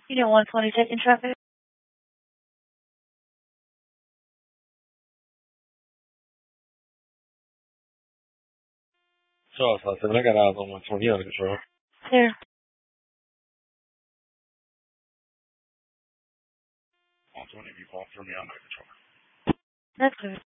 Unit 120 taking traffic. So, sta separato, ma sono io che sono. Clear. Sono i 4 mi hanno che sono. That's clear.